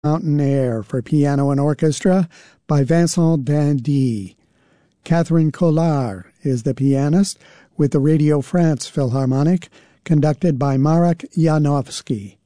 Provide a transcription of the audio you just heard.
Mountain Air for piano and orchestra by Vincent d'Indy. Catherine Collard is the pianist with the Radio France Philharmonic, conducted by Marek Janowski.